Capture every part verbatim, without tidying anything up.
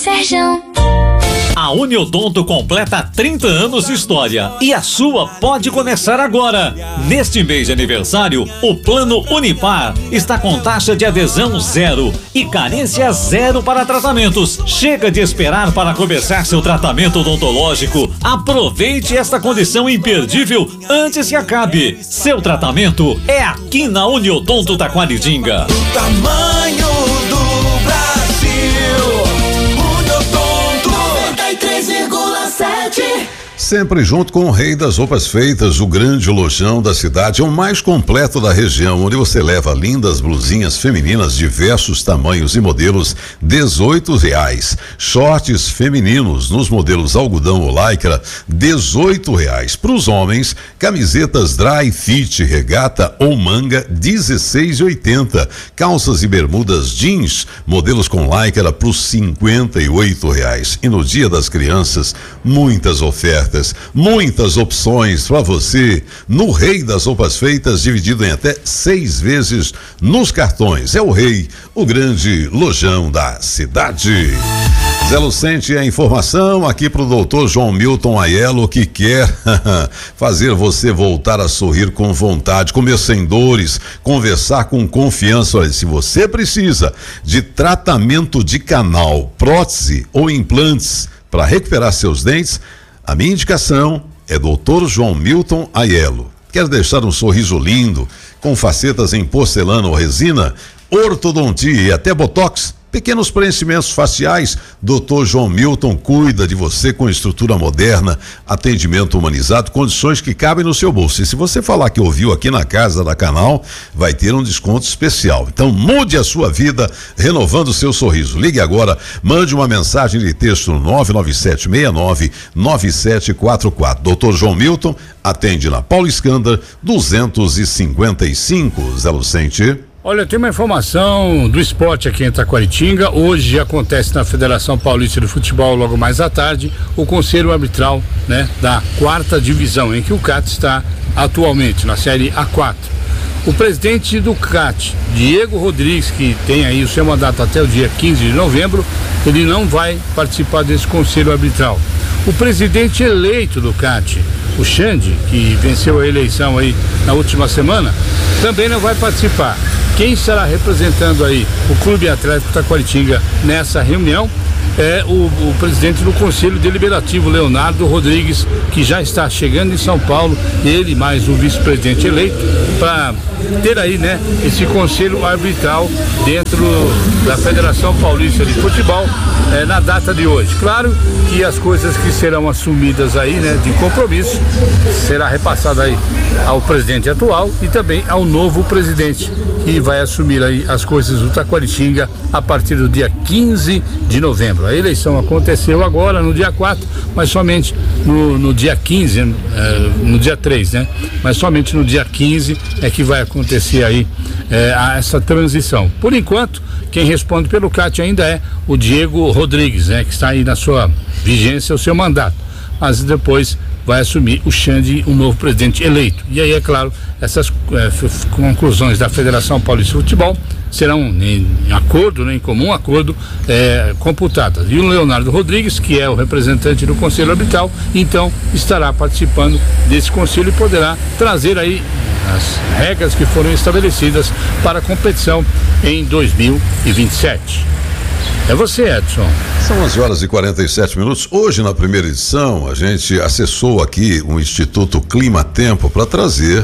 Serjão. A Uniodonto completa trinta anos de história e a sua pode começar agora. Neste mês de aniversário, o Plano Unipar está com taxa de adesão zero e carência zero para tratamentos. Chega de esperar para começar seu tratamento odontológico. Aproveite esta condição imperdível antes que acabe. Seu tratamento é aqui na Uniodonto Taquaritinga. O tamanho do Brasil. Sempre junto com o Rei das Roupas Feitas, o grande lojão da cidade, é o mais completo da região, onde você leva lindas blusinhas femininas, diversos tamanhos e modelos, dezoito reais. Shorts femininos nos modelos algodão ou lycra, dezoito reais. Para os homens, camisetas dry fit, regata ou manga, dezesseis e oitenta. Calças e bermudas jeans, modelos com lycra, para os cinquenta e oito reais. E no Dia das Crianças, muitas ofertas. Muitas opções para você no Rei das Roupas Feitas, dividido em até seis vezes nos cartões. É o Rei, o grande lojão da cidade. Zé Lucente, a informação aqui pro doutor João Milton Aiello, que quer fazer você voltar a sorrir com vontade, comer sem dores, conversar com confiança. Olha, se você precisa de tratamento de canal, prótese ou implantes para recuperar seus dentes, a minha indicação é doutor João Milton Aiello. Quer deixar um sorriso lindo, com facetas em porcelana ou resina, ortodontia e até botox? Pequenos preenchimentos faciais, doutor João Milton cuida de você com estrutura moderna, atendimento humanizado, condições que cabem no seu bolso. E se você falar que ouviu aqui na Casa da Canal, vai ter um desconto especial. Então mude a sua vida, renovando o seu sorriso. Ligue agora, mande uma mensagem de texto no nove nove sete seis nove nove sete quatro quatro. doutor João Milton atende na Paulo Escândar duzentos e cinquenta e cinco. Zé Lucente. Olha, tem uma informação do esporte aqui em Taquaritinga. Hoje acontece na Federação Paulista de Futebol, logo mais à tarde, o conselho arbitral, né, da quarta divisão, em que o C A T está atualmente, na série A quatro. O presidente do C A T, Diego Rodrigues, que tem aí o seu mandato até o dia quinze de novembro, ele não vai participar desse conselho arbitral. O presidente eleito do C A T, o Xande, que venceu a eleição aí na última semana, também não vai participar. Quem estará representando aí o Clube Atlético Taquaritinga nessa reunião é o, o presidente do Conselho Deliberativo, Leonardo Rodrigues, que já está chegando em São Paulo, ele mais o vice-presidente eleito, para ter aí, né, esse conselho arbitral dentro da Federação Paulista de Futebol é, na data de hoje. Claro que as coisas que serão assumidas aí, né, de compromisso, será repassada aí ao presidente atual e também ao novo presidente, que vai assumir aí as coisas do Taquaritinga a partir do dia quinze de novembro. A eleição aconteceu agora no dia quatro, mas somente no, no dia quinze, eh, no dia três, né? Mas somente no dia quinze é que vai acontecer aí eh, essa transição. Por enquanto, quem responde pelo C A T ainda é o Diego Rodrigues, né? Que está aí na sua vigência, o seu mandato. Mas depois vai assumir o Xande, o novo presidente eleito. E aí, é claro, essas é, conclusões da Federação Paulista de Futebol serão em, em acordo, né, em comum acordo, é, computadas. E o Leonardo Rodrigues, que é o representante do Conselho Arbitral, então estará participando desse conselho e poderá trazer aí as regras que foram estabelecidas para a competição em dois mil e vinte e sete. É você, Edson. São onze horas e quarenta e sete minutos. Hoje, na primeira edição, a gente acessou aqui o Instituto Clima Tempo para trazer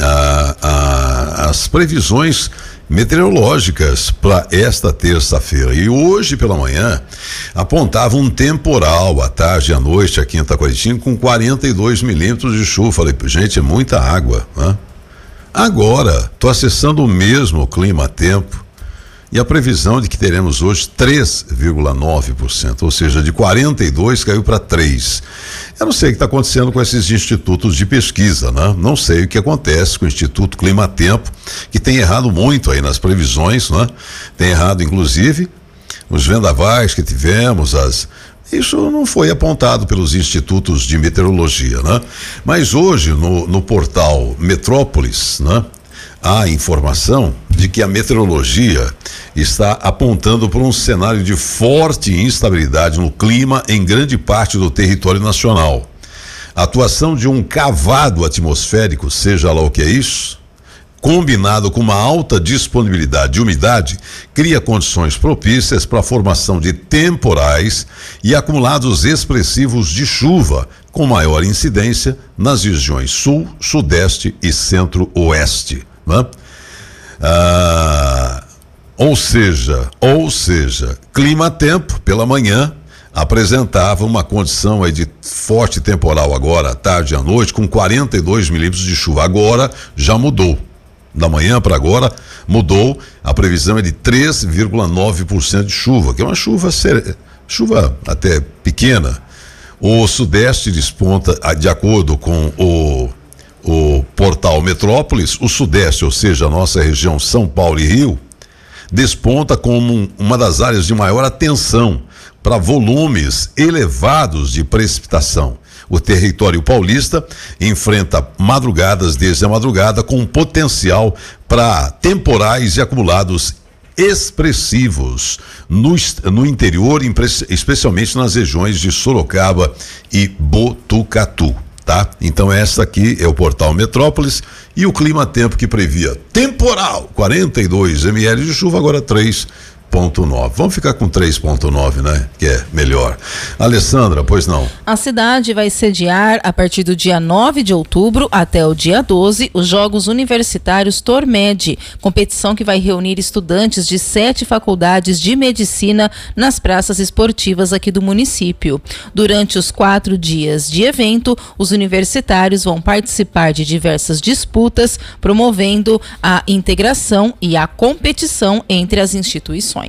a, a, as previsões meteorológicas para esta terça-feira. E hoje pela manhã apontava um temporal à tarde e à noite aqui em Taquaritinga com quarenta e dois milímetros de chuva. Falei, gente, é muita água, né? Agora, estou acessando o mesmo Clima Tempo e a previsão de que teremos hoje três vírgula nove por cento, ou seja, de quarenta e dois caiu para três. Eu não sei o que está acontecendo com esses institutos de pesquisa, né? Não sei o que acontece com o Instituto Clima Tempo, que tem errado muito aí nas previsões, né? Tem errado, inclusive, os vendavais que tivemos, as... Isso não foi apontado pelos institutos de meteorologia, né? Mas hoje, no, no portal Metrópolis, né? há informação de que a meteorologia está apontando para um cenário de forte instabilidade no clima em grande parte do território nacional. A atuação de um cavado atmosférico, seja lá o que é isso, combinado com uma alta disponibilidade de umidade, cria condições propícias para a formação de temporais e acumulados expressivos de chuva, com maior incidência nas regiões sul, sudeste e centro-oeste. Né? Ah, ou seja, ou seja, clima-tempo pela manhã apresentava uma condição aí de forte temporal agora à tarde e à noite com quarenta e dois milímetros de chuva. Agora já mudou. Da manhã para agora mudou, a previsão é de três vírgula nove por cento de chuva, que é uma chuva ser, chuva até pequena. O sudeste desponta, de acordo com o o portal Metrópolis, o sudeste, ou seja, a nossa região São Paulo e Rio, desponta como um, uma das áreas de maior atenção para volumes elevados de precipitação. O território paulista enfrenta madrugadas desde a madrugada com potencial para temporais e acumulados expressivos no, no interior, especialmente nas regiões de Sorocaba e Botucatu, tá? Então essa aqui é o portal Metrópolis e o clima-tempo que previa temporal, quarenta e dois milímetros de chuva, agora três ponto nove. Vamos ficar com três ponto nove, né? Que é melhor. Alessandra, pois não. A cidade vai sediar, a partir do dia nove de outubro até o dia doze, os Jogos Universitários Tormed, competição que vai reunir estudantes de sete faculdades de medicina nas praças esportivas aqui do município. Durante os quatro dias de evento, os universitários vão participar de diversas disputas, promovendo a integração e a competição entre as instituições.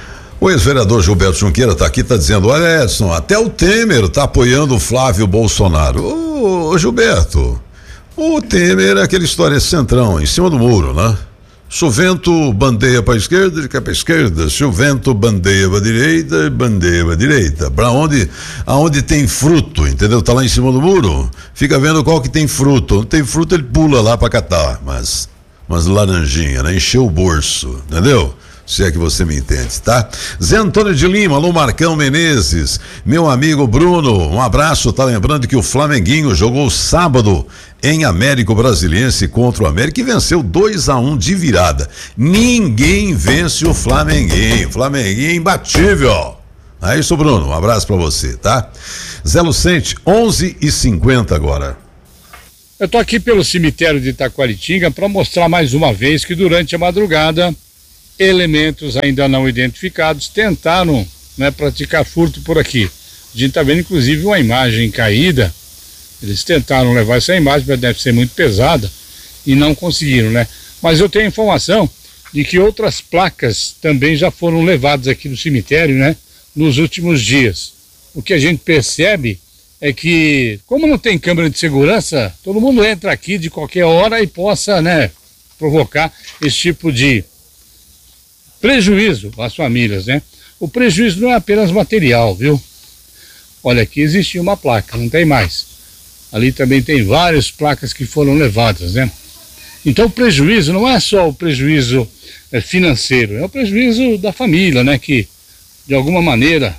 O ex-vereador Gilberto Junqueira está aqui, está dizendo: olha, Edson, até o Temer está apoiando o Flávio Bolsonaro. Ô, ô Gilberto, o Temer é aquela história centrão, em cima do muro, né? Se o vento bandeia para a esquerda, ele quer para a esquerda. Se o vento bandeia para a direita, ele bandeia para a direita. Para onde, aonde tem fruto, entendeu? Tá lá em cima do muro, fica vendo qual que tem fruto. Não tem fruto, ele pula lá para catar, mas, mas laranjinha, né? Encheu o bolso, entendeu? Se é que você me entende, tá? Zé Antônio de Lima, alô Marcão Menezes, meu amigo Bruno, um abraço. Tá lembrando que o Flamenguinho jogou sábado em Américo Brasiliense contra o América e venceu dois a um de virada. Ninguém vence o Flamenguinho, Flamenguinho é imbatível. É isso, Bruno, um abraço pra você, tá? Zé Lucente, onze e cinquenta agora. Eu tô aqui pelo cemitério de Itaquaritinga para mostrar mais uma vez que durante a madrugada elementos ainda não identificados tentaram, né, praticar furto por aqui. A gente está vendo inclusive uma imagem caída. Eles tentaram levar essa imagem, mas deve ser muito pesada e não conseguiram, né? Mas eu tenho informação de que outras placas também já foram levadas aqui no cemitério, né, nos últimos dias. O que a gente percebe é que, como não tem câmera de segurança, todo mundo entra aqui de qualquer hora e possa, né, provocar esse tipo de prejuízo às famílias, né? O prejuízo não é apenas material, viu? Olha, aqui existia uma placa, não tem mais. Ali também tem várias placas que foram levadas, né? Então o prejuízo não é só o prejuízo é, financeiro, é o prejuízo da família, né? Que de alguma maneira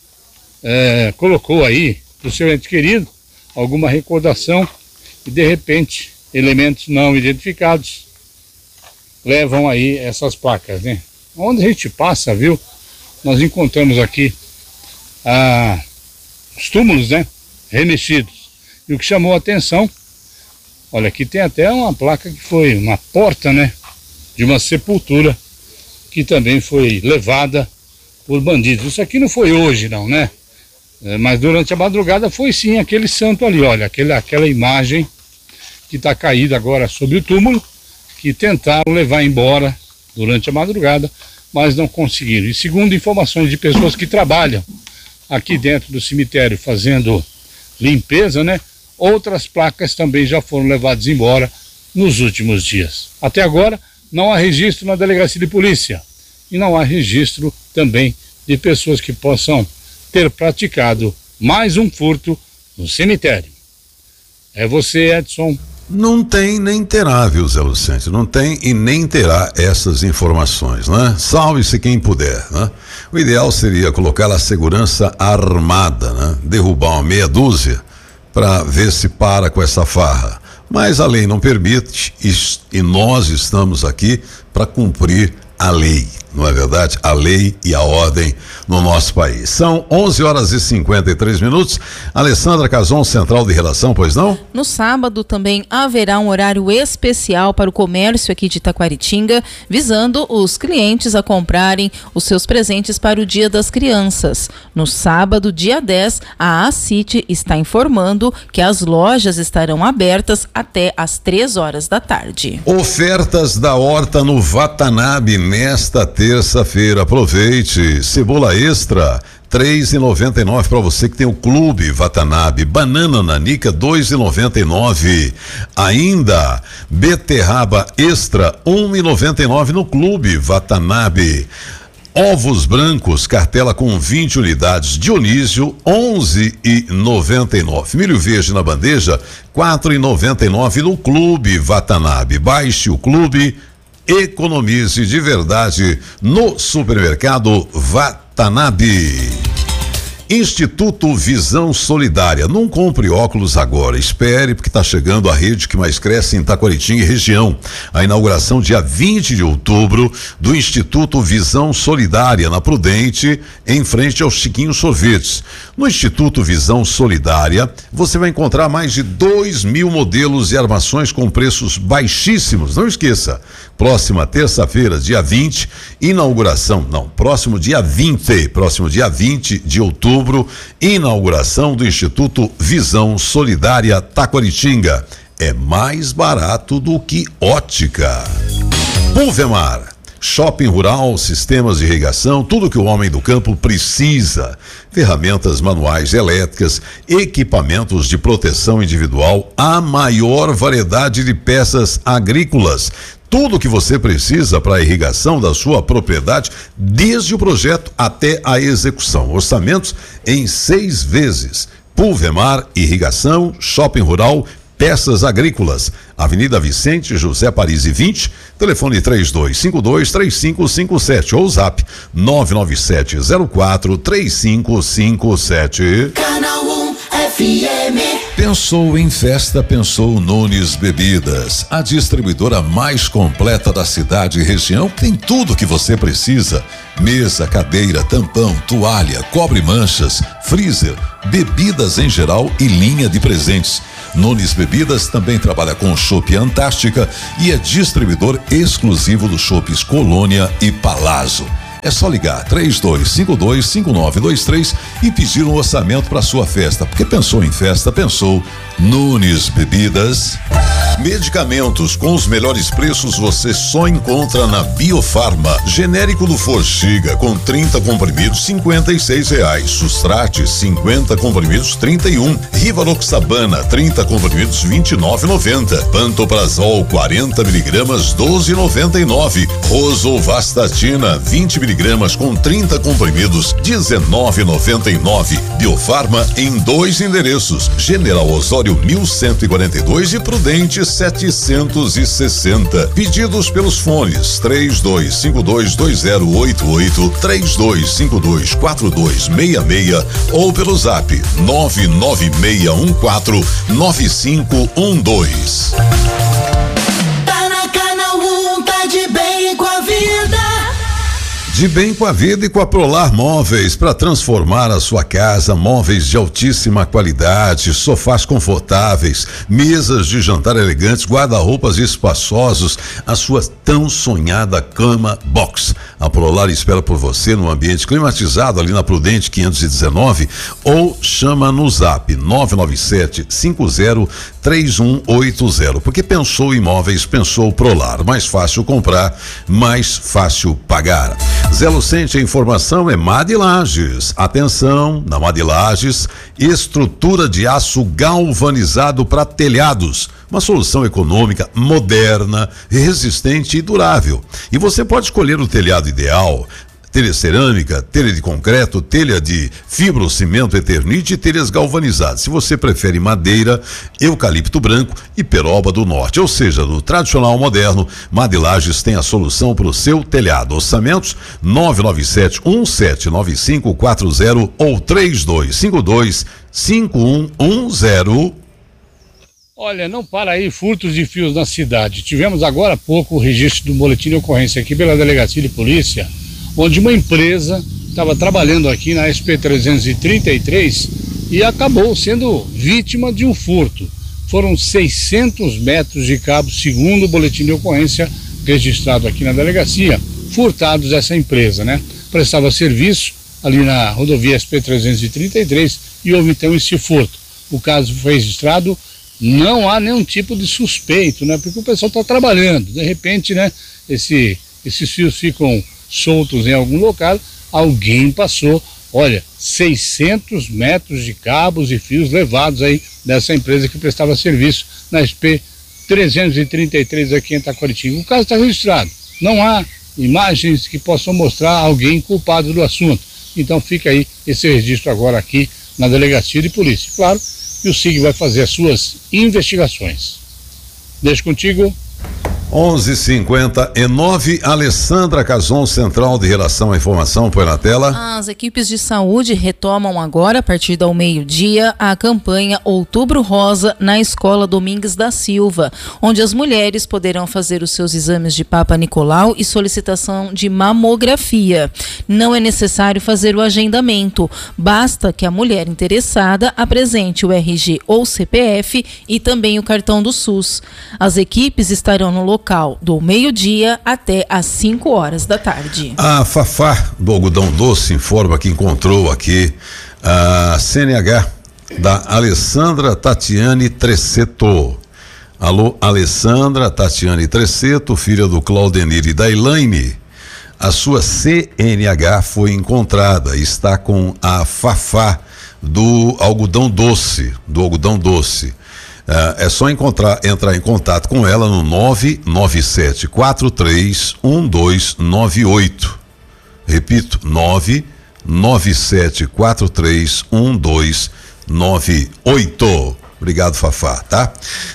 é, colocou aí pro seu ente querido alguma recordação e de repente elementos não identificados levam aí essas placas, né? Onde a gente passa, viu, nós encontramos aqui ah, os túmulos, né, remexidos. E o que chamou a atenção, olha, aqui tem até uma placa que foi uma porta, né, de uma sepultura que também foi levada por bandidos. Isso aqui não foi hoje, não, né? É, mas durante a madrugada foi sim aquele santo ali, olha, aquele, aquela imagem que está caída agora sobre o túmulo, que tentaram levar embora durante a madrugada, mas não conseguiram. E segundo informações de pessoas que trabalham aqui dentro do cemitério fazendo limpeza, né, outras placas também já foram levadas embora nos últimos dias. Até agora não há registro na delegacia de polícia e não há registro também de pessoas que possam ter praticado mais um furto no cemitério. É você, Edson, Não tem nem terá, viu, Zé Lucente? Não tem e nem terá essas informações, né? Salve-se quem puder, né? O ideal seria colocar a segurança armada, né? Derrubar uma meia dúzia para ver se para com essa farra. Mas a lei não permite e, e nós estamos aqui para cumprir a lei, não é verdade? A lei e a ordem no nosso país. São onze horas e cinquenta e três minutos. Alessandra Cazon, Central de Relação, pois não? No sábado também haverá um horário especial para o comércio aqui de Taquaritinga, visando os clientes a comprarem os seus presentes para o Dia das Crianças. No sábado, dia dez, a ACIT está informando que as lojas estarão abertas até às três horas da tarde. Ofertas da horta no Watanabe nesta terça-feira. Aproveite. Cebola extra três reais e noventa e nove para você que tem o Clube Watanabe. Banana nanica dois reais e noventa e nove. Ainda beterraba extra um real e noventa e nove no Clube Watanabe. Ovos brancos, cartela com vinte unidades, Dionísio, onze reais e noventa e nove. Milho verde na bandeja, quatro reais e noventa e nove no Clube Watanabe. Baixe o clube, economize de verdade no supermercado Watanabe. Instituto Visão Solidária. Não compre óculos agora, espere, porque está chegando a rede que mais cresce em Taquaritinga e região. A inauguração dia vinte de outubro do Instituto Visão Solidária, na Prudente, em frente ao Chiquinho Sorvetes. No Instituto Visão Solidária, você vai encontrar mais de dois mil modelos e armações com preços baixíssimos. Não esqueça, próxima terça-feira, dia vinte, inauguração, não, próximo dia vinte, próximo dia vinte de outubro, inauguração do Instituto Visão Solidária Taquaritinga. É mais barato do que ótica. Pulvemar, shopping rural, sistemas de irrigação, tudo que o homem do campo precisa. Ferramentas manuais elétricas, equipamentos de proteção individual, a maior variedade de peças agrícolas. Tudo o que você precisa para a irrigação da sua propriedade, desde o projeto até a execução. Orçamentos em seis vezes. Pulvemar, irrigação, shopping rural, peças agrícolas. Avenida Vicente José Parisi vinte, telefone três dois cinco dois, três cinco cinco sete ou zap nove nove sete zero quatro três cinco cinco sete. Canal um F M. Pensou em festa, pensou Nunes Bebidas, a distribuidora mais completa da cidade e região. Tem tudo que você precisa: mesa, cadeira, tampão, toalha, cobre manchas, freezer, bebidas em geral e linha de presentes. Nunes Bebidas também trabalha com chopp Antártica e é distribuidor exclusivo dos chopps Colônia e Palazzo. É só ligar três dois cinco dois, cinco nove dois três e pedir um orçamento para sua festa, porque pensou em festa, pensou Nunes Bebidas. Medicamentos com os melhores preços você só encontra na Biofarma. Genérico do Forxiga com trinta comprimidos, cinquenta e seis reais. Sustrate, cinquenta comprimidos, trinta e um. Rivaloxabana, trinta comprimidos, vinte e nove reais e noventa centavos. Pantoprazol, quarenta miligramas, doze reais e noventa e nove centavos. Rosuvastatina, vinte miligramas com trinta comprimidos, dezenove reais e noventa e nove centavos. Biofarma em dois endereços: General Osório mil cento e quarenta e dois e Prudente setecentos e sessenta. Pedidos pelos fones três dois cinco dois, dois zero oito oito, três dois cinco dois, quatro dois seis seis ou pelo zap nove nove seis um quatro, nove cinco um dois. Tá na Canal um, tá de bem com a vida. De bem com a vida e com a Prolar Móveis, para transformar a sua casa. Móveis de altíssima qualidade, sofás confortáveis, mesas de jantar elegantes, guarda-roupas espaçosos, a sua tão sonhada cama box. A Prolar espera por você no ambiente climatizado ali na Prudente quinhentos e dezenove ou chama no zap nove nove sete cinco zero três um oito zero, porque pensou em móveis, pensou Prolar. Mais fácil comprar, mais fácil pagar. Zé Lucente, a informação é Madi Lages. Atenção, na Madi Lages, estrutura de aço galvanizado para telhados. Uma solução econômica, moderna, resistente e durável. E você pode escolher o telhado ideal. telha cerâmica, telha de concreto, telha de fibrocimento Eternite e telhas galvanizadas. Se você prefere madeira, eucalipto branco e peroba do norte, ou seja, do tradicional moderno, Madelages tem a solução para o seu telhado. Orçamentos nove nove sete um sete nove cinco quatro zero ou três dois cinco dois cinco um um zero. Olha, não para aí furtos de fios na cidade. Tivemos agora há pouco o registro do boletim de ocorrência aqui pela Delegacia de Polícia, onde uma empresa estava trabalhando aqui na S P trezentos e trinta e três e acabou sendo vítima de um furto. Foram seiscentos metros de cabo, segundo o boletim de ocorrência registrado aqui na delegacia, furtados dessa empresa, né? Prestava serviço ali na rodovia S P trezentos e trinta e três e houve então esse furto. O caso foi registrado. Não há nenhum tipo de suspeito, né? Porque o pessoal está trabalhando, de repente, né? Esse, esses fios ficam soltos em algum local, alguém passou, olha, seiscentos metros de cabos e fios levados aí dessa empresa que prestava serviço na S P trezentos e trinta e três aqui em Taquaritinga. O caso está registrado, não há imagens que possam mostrar alguém culpado do assunto, então fica aí esse registro agora aqui na Delegacia de Polícia. Claro, e o S I G vai fazer as suas investigações. Deixo contigo. onze e cinquenta e nove, Alessandra Cazon, Central de Relação à Informação, põe na tela. As equipes de saúde retomam agora, a partir do meio-dia, a campanha Outubro Rosa na Escola Domingues da Silva, onde as mulheres poderão fazer os seus exames de Papa Nicolau e solicitação de mamografia. Não é necessário fazer o agendamento, basta que a mulher interessada apresente o R G ou C P F e também o cartão do SUS. As equipes estarão no local local do meio-dia até às cinco horas da tarde. A Fafá do Algodão Doce informa que encontrou aqui a C N H da Alessandra Tatiane Tresseto. Alô, Alessandra Tatiane Tresseto, filha do Claudenir e da Elaine. A sua C N H foi encontrada, está com a Fafá do Algodão Doce, do Algodão Doce. É só encontrar, entrar em contato com ela no nove nove sete quatro três um dois nove oito. Repito, nove nove sete quatro três um dois nove oito. Obrigado, Fafá, tá?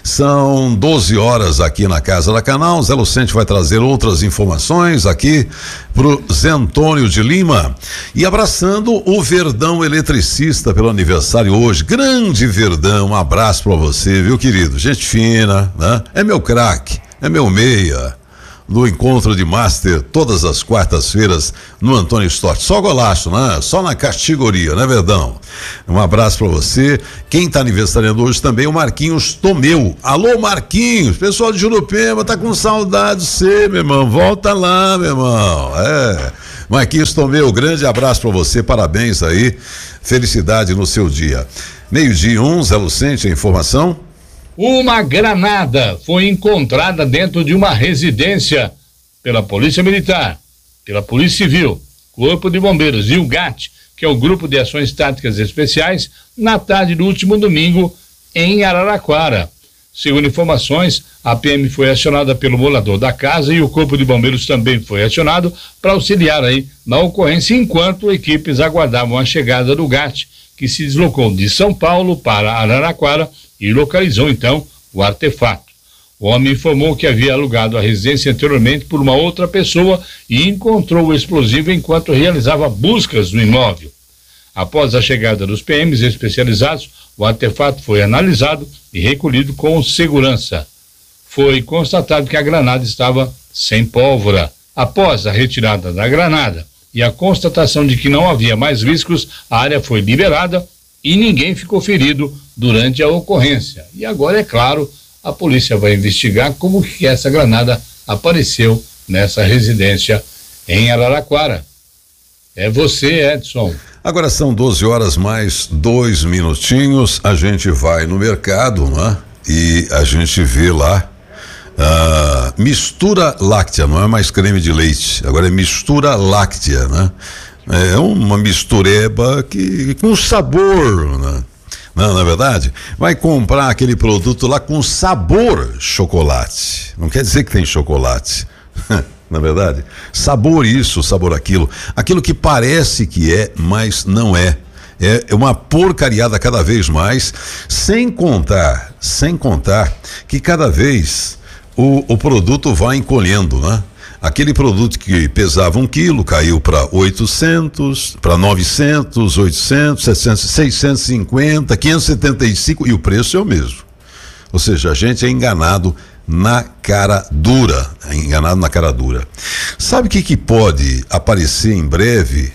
São doze horas aqui na Casa da Canal. Zé Lucente vai trazer outras informações aqui pro Zé Antônio de Lima. E abraçando o Verdão Eletricista pelo aniversário hoje. Grande Verdão, um abraço pra você, viu, querido? Gente fina, né? É meu craque, é meu meia. No encontro de Master, todas as quartas-feiras, no Antônio Stott. Só golaço, né? Só na categoria, né, Verdão? Um abraço pra você. Quem tá aniversariando hoje também é o Marquinhos Tomeu. Alô, Marquinhos, pessoal de Jurupema, tá com saudade de você, meu irmão. Volta lá, meu irmão. É. Marquinhos Tomeu, grande abraço pra você, parabéns aí. Felicidade no seu dia. Meio-dia um, Zé Lucente, a informação. Uma granada foi encontrada dentro de uma residência pela Polícia Militar, pela Polícia Civil, Corpo de Bombeiros e o G A T, que é o Grupo de Ações Táticas Especiais, na tarde do último domingo em Araraquara. Segundo informações, a P M foi acionada pelo morador da casa e o Corpo de Bombeiros também foi acionado para auxiliar aí na ocorrência, enquanto equipes aguardavam a chegada do G A T, que se deslocou de São Paulo para Araraquara e localizou então o artefato. O homem informou que havia alugado a residência anteriormente por uma outra pessoa e encontrou o explosivo enquanto realizava buscas no imóvel. Após a chegada dos P Ms especializados, o artefato foi analisado e recolhido com segurança. Foi constatado que a granada estava sem pólvora. Após a retirada da granada e a constatação de que não havia mais riscos, a área foi liberada e ninguém ficou ferido durante a ocorrência. E agora, é claro, a polícia vai investigar como que essa granada apareceu nessa residência em Araraquara. É você, Edson. Agora são doze horas mais dois minutinhos, a gente vai no mercado, né? E a gente vê lá ah, mistura láctea, não é mais creme de leite, agora é mistura láctea, né? É uma mistureba que com sabor, né? Não, na verdade, vai comprar aquele produto lá com sabor chocolate. Não quer dizer que tem chocolate. na verdade? Sabor isso, sabor aquilo. Aquilo que parece que é, mas não é. É uma porcariada cada vez mais, sem contar, sem contar que cada vez o, o produto vai encolhendo, né? Aquele produto que pesava um quilo caiu para oitocentos, para novecentos, oitocentos, setecentos, seiscentos e cinquenta, quinhentos e setenta e cinco e o preço é o mesmo. Ou seja, a gente é enganado na cara dura, é enganado na cara dura. Sabe o que que pode aparecer em breve?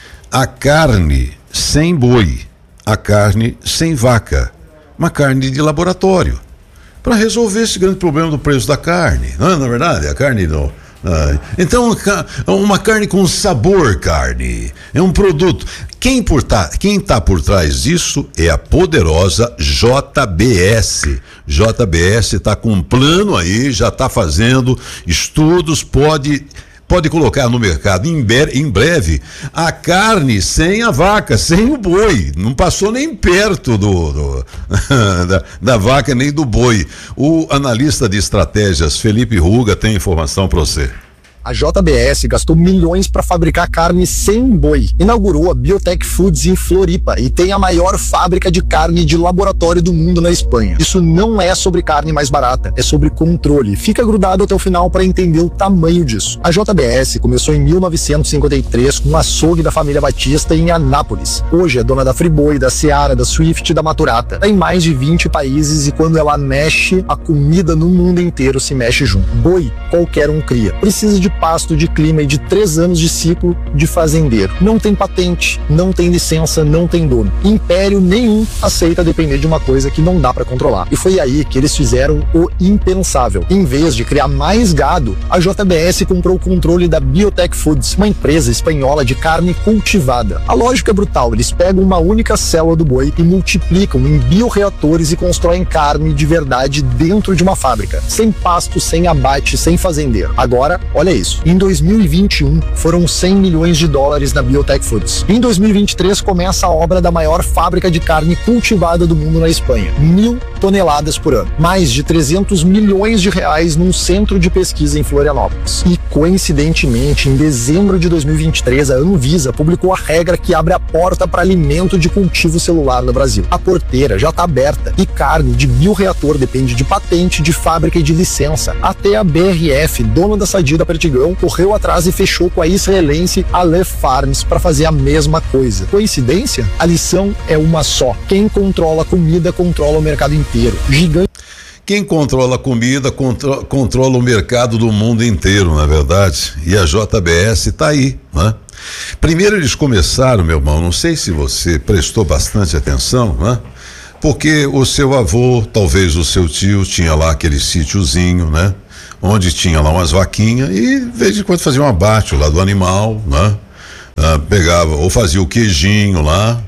A carne sem boi, a carne sem vaca, uma carne de laboratório, para resolver esse grande problema do preço da carne, não é, na verdade? A carne não. Ah, então, uma carne com sabor carne, é um produto. Quem por tá, quem tá por trás disso é a poderosa J B S. J B S está com um plano aí, já está fazendo estudos, pode pode colocar no mercado em, em breve a carne sem a vaca, sem o boi. Não passou nem perto do, do da, da vaca nem do boi. O analista de estratégias Felipe Ruga tem informação para você. A J B S gastou milhões para fabricar carne sem boi. Inaugurou a Biotech Foods em Floripa e tem a maior fábrica de carne de laboratório do mundo na Espanha. Isso não é sobre carne mais barata, é sobre controle. Fica grudado até o final para entender o tamanho disso. A J B S começou em mil novecentos e cinquenta e três com um açougue da família Batista em Anápolis. Hoje é dona da Friboi, da Seara, da Swift e da Maturata. Está em mais de vinte países e quando ela mexe, a comida no mundo inteiro se mexe junto. Boi, qualquer um cria. Precisa de pasto, de clima e de três anos de ciclo de fazendeiro. Não tem patente, não tem licença, não tem dono. Império nenhum aceita depender de uma coisa que não dá para controlar. E foi aí que eles fizeram o impensável. Em vez de criar mais gado, a J B S comprou o controle da Biotech Foods, uma empresa espanhola de carne cultivada. A lógica é brutal. Eles pegam uma única célula do boi e multiplicam em bioreatores e constroem carne de verdade dentro de uma fábrica. Sem pasto, sem abate, sem fazendeiro. Agora, olha isso. Em dois mil e vinte e um, foram cem milhões de dólares na Biotech Foods. Em dois mil e vinte e três, começa a obra da maior fábrica de carne cultivada do mundo na Espanha. Mil toneladas por ano. Mais de trezentos milhões de reais num centro de pesquisa em Florianópolis. E, coincidentemente, em dezembro de dois mil e vinte e três, a Anvisa publicou a regra que abre a porta para alimento de cultivo celular no Brasil. A porteira já está aberta e carne de bioreator depende de patente, de fábrica e de licença. Até a B R F, dona da Sadia da Perdigão, correu atrás e fechou com a israelense Aleph Farms para fazer a mesma coisa. Coincidência? A lição é uma só. Quem controla a comida controla o mercado inteiro. Gigante. Quem controla a comida contro- controla o mercado do mundo inteiro, na verdade. E a J B S está aí, né? Primeiro eles começaram, meu irmão, não sei se você prestou bastante atenção, né? Porque o seu avô, talvez o seu tio, tinha lá aquele sítiozinho, né? Onde tinha lá umas vaquinhas e de vez em quando fazia um abate lá do animal, né? Ah, pegava ou fazia o queijinho lá.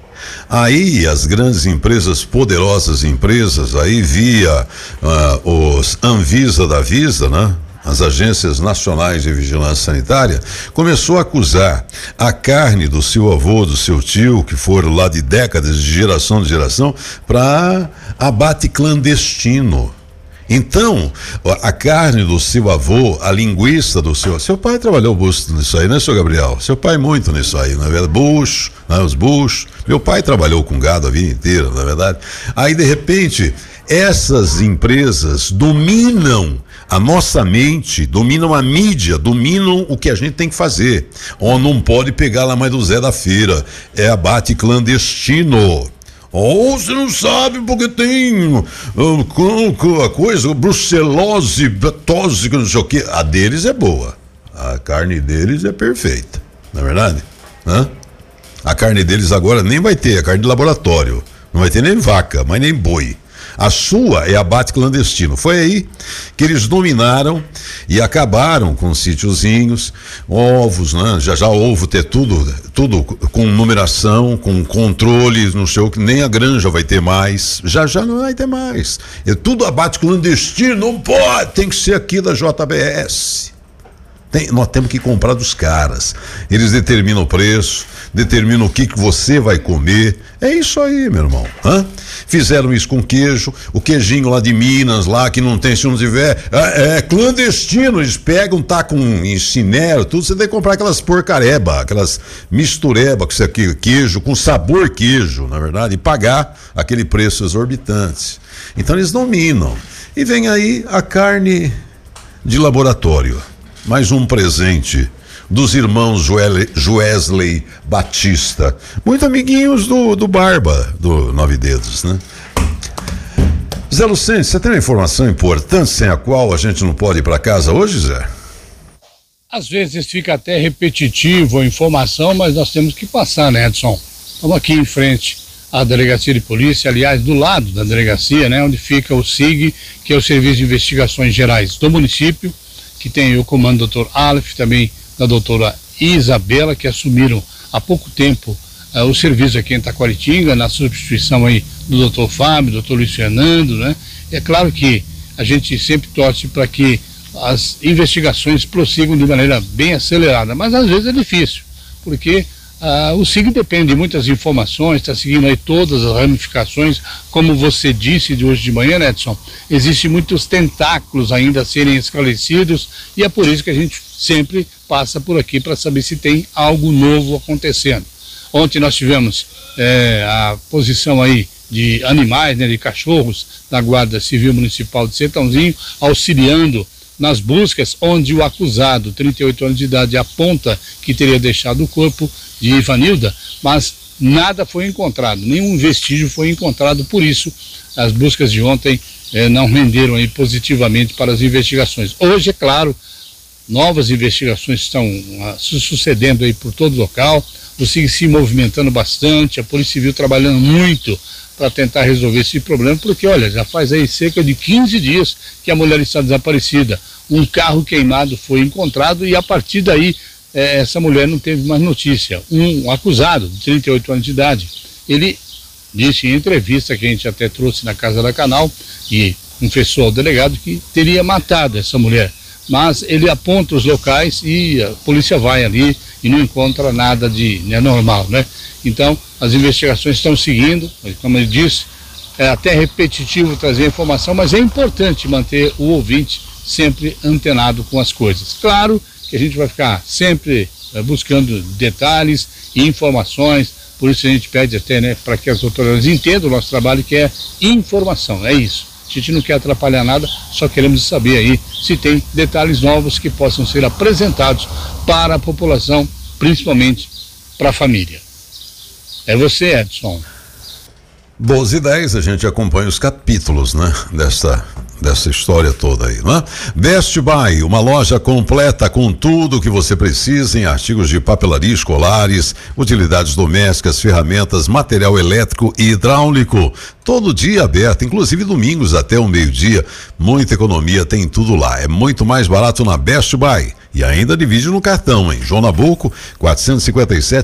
Aí as grandes empresas, poderosas empresas, aí via ah, os Anvisa da Visa, né? As agências nacionais de vigilância sanitária, começou a acusar a carne do seu avô, do seu tio, que foram lá de décadas, de geração de geração, para abate clandestino. Então, a carne do seu avô, a linguiça do seu... Seu pai trabalhou muito nisso aí, né, seu Gabriel? Seu pai muito nisso aí, na verdade. Bucho, né, os buchos. Meu pai trabalhou com gado a vida inteira, na verdade. Aí, de repente, essas empresas dominam a nossa mente, dominam a mídia, dominam o que a gente tem que fazer. Ou não pode pegar lá mais do Zé da Feira. É abate clandestino. Ou oh, você não sabe porque tem uh, a coisa, brucelose, betose, não sei o que. A deles é boa. A carne deles é perfeita. Não é verdade? Hã? A carne deles agora nem vai ter, a carne de laboratório. Não vai ter nem vaca, mas nem boi. A sua é abate clandestino. Foi aí que eles dominaram e acabaram com os sítiozinhos, ovos, né? Já já ovo ter tudo, tudo com numeração, com controle, não sei o que, nem a granja vai ter mais. Já já não vai ter mais. É tudo abate clandestino, não pode, tem que ser aqui da J B S. Tem, nós temos que comprar dos caras. Eles determinam o preço, determinam o que que você vai comer. É isso aí, meu irmão. Hã? Fizeram isso com queijo, o queijinho lá de Minas, lá que não tem, se não tiver, é, é clandestino, eles pegam, tá com encinero, tudo, você tem que comprar aquelas porcareba, aquelas mistureba, que isso aqui, queijo, com sabor queijo, na verdade, e pagar aquele preço exorbitante. Então eles dominam. E vem aí a carne de laboratório, mais um presente dos irmãos Joesley Batista, muito amiguinhos do, do Barba, do Nove Dedos, né? Zé Lucente, você tem uma informação importante sem a qual a gente não pode ir para casa hoje, Zé? Às vezes fica até repetitivo a informação, mas nós temos que passar, né, Edson? Estamos aqui em frente à delegacia de polícia, aliás, do lado da delegacia, né, onde fica o S I G, que é o Serviço de Investigações Gerais do município, que tem o comando do doutor Aleph, também da doutora Isabela, que assumiram há pouco tempo uh, o serviço aqui em Taquaritinga, na substituição aí do doutor Fábio, doutor Luiz Fernando, né? E é claro que a gente sempre torce para que as investigações prossigam de maneira bem acelerada, mas às vezes é difícil, porque uh, o S I G depende de muitas informações, está seguindo aí todas as ramificações, como você disse de hoje de manhã, Edson, existem muitos tentáculos ainda a serem esclarecidos, e é por isso que a gente sempre passa por aqui para saber se tem algo novo acontecendo. Ontem nós tivemos é, a posição aí de animais, né, de cachorros, da Guarda Civil Municipal de Sertãozinho, auxiliando nas buscas, onde o acusado, trinta e oito anos de idade, aponta que teria deixado o corpo de Ivanilda, mas nada foi encontrado, nenhum vestígio foi encontrado, por isso as buscas de ontem eh, não renderam aí positivamente para as investigações. Hoje, é claro, novas investigações estão uh, sucedendo aí por todo o local, o S I G se movimentando bastante, a Polícia Civil trabalhando muito para tentar resolver esse problema, porque olha, já faz aí cerca de quinze dias que a mulher está desaparecida. Um carro queimado foi encontrado e a partir daí eh, essa mulher não teve mais notícia. Um acusado de trinta e oito anos de idade, ele disse em entrevista que a gente até trouxe na Casa da Canal e confessou ao delegado que teria matado essa mulher. Mas ele aponta os locais e a polícia vai ali e não encontra nada de anormal, né? Então, as investigações estão seguindo, como ele disse, é até repetitivo trazer informação, mas é importante manter o ouvinte sempre antenado com as coisas. Claro que a gente vai ficar sempre é, buscando detalhes e informações, por isso a gente pede até, né, para que as autoridades entendam o nosso trabalho, que é informação, é isso. A gente não quer atrapalhar nada, só queremos saber aí se tem detalhes novos que possam ser apresentados para a população, principalmente para a família. É você, Edson. doze e dez, a gente acompanha os capítulos, né, dessa, dessa história toda aí, né? Best Buy, uma loja completa com tudo que você precisa em artigos de papelaria escolares, utilidades domésticas, ferramentas, material elétrico e hidráulico. Todo dia aberto, inclusive domingos até o meio-dia. Muita economia, tem tudo lá. É muito mais barato na Best Buy. E ainda divide no cartão, hein? João Nabuco, quatrocentos e cinquenta e sete.